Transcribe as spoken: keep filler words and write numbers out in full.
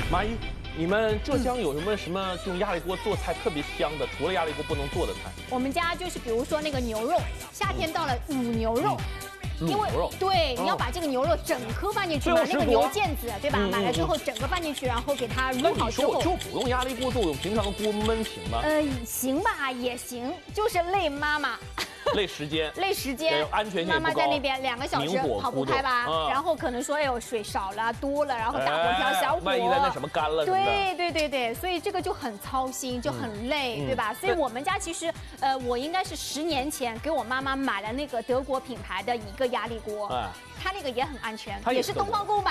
马姨，你们浙江有什么什么用压力锅做菜特别香的？除了压力锅不能做的菜？ 我们家就是比如说那个牛肉，夏天到了卤牛肉。 卤因为牛肉对，你要把这个牛肉整颗放进去，把那个牛腱子，对吧？ 嗯买了之后整个放进去，然后给它那你卤好之后， 说我就不用压力锅做，用平常的锅焖行吗？ 呃，行吧，也行，就是累妈妈。 累时间， 累时间， 安全性妈妈在那边两个小时跑不开吧， 嗯、 然后可能说哎呦水少了多了，然后大火调小火， 万一在那什么干了， 对对对对，所以这个就很操心，就很累，嗯、对吧？所以我们家其实呃，我应该是十年前给我妈妈买了那个德国品牌的一个压力锅，哎、它那个也很安全，也是东方购买。